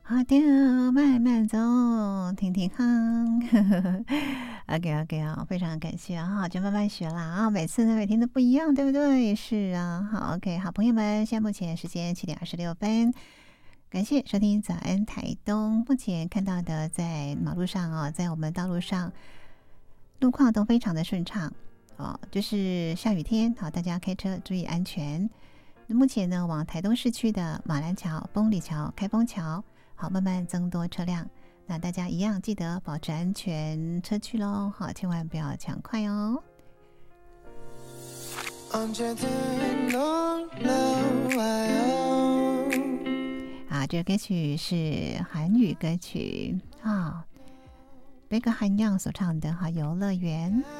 好的，慢慢走，听听哼。OK 啊，非常感谢啊，就慢慢学啦啊，每次呢每天都不一样，对不对？是啊，好 OK，好朋友们，现在目前时间7:26，感谢收听早安台东。目前看到的在马路上哦，在我们道路上路况都非常的顺畅哦，就是下雨天，好，大家开车注意安全。目前呢，往台东市区的马兰桥、丰里桥、开封桥，好，慢慢增多车辆。那大家一样记得保持安全车距咯，好，千万不要抢快哦。啊，这个歌曲是韩语歌曲啊，贝克汉样所唱的《哈游乐园》。